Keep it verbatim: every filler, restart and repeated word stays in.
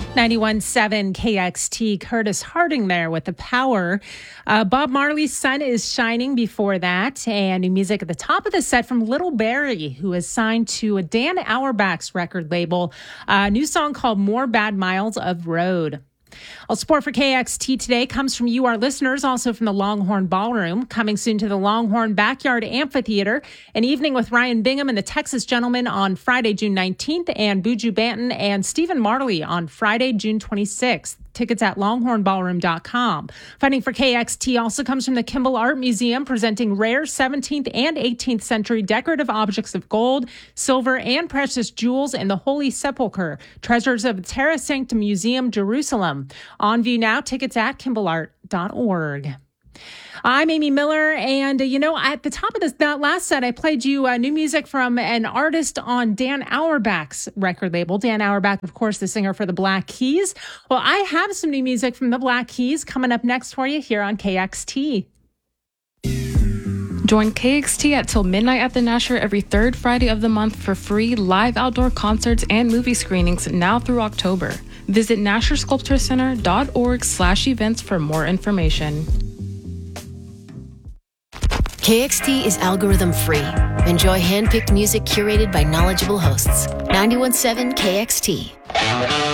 ninety-one point seven K X T, Curtis Harding there with The Power. Uh, Bob Marley's Sun is Shining before that. And new music at the top of the set from Little Barry, who is signed to a Dan Auerbach's record label. A new song called More Bad Miles of Road. All support for K X T today comes from you, our listeners, also from the Longhorn Ballroom. Coming soon to the Longhorn Backyard Amphitheater. An evening with Ryan Bingham and the Texas Gentlemen on Friday, June nineteenth, and Buju Banton and Stephen Marley on Friday, June twenty-sixth. Tickets at longhorn ballroom dot com. Funding for K X T also comes from the Kimball Art Museum, presenting rare seventeenth and eighteenth century decorative objects of gold, silver, and precious jewels in the Holy Sepulchre, treasures of the Terra Sancta Museum, Jerusalem. On view now, tickets at kimball art dot org. I'm Amy Miller, and, uh, you know, at the top of this that last set, I played you uh, new music from an artist on Dan Auerbach's record label. Dan Auerbach, of course, the singer for the Black Keys. Well, I have some new music from the Black Keys coming up next for you here on K X T. Join K X T at Till Midnight at the Nasher every third Friday of the month for free live outdoor concerts and movie screenings now through October. Visit nasher sculpture center dot org slash events for more information. K X T is algorithm free. Enjoy hand-picked music curated by knowledgeable hosts. ninety-one point seven K X T.